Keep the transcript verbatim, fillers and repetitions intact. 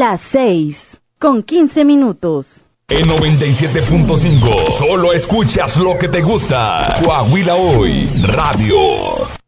Las seis, con quince minutos. En noventa y siete punto cinco, solo escuchas lo que te gusta. Coahuila Hoy, Radio.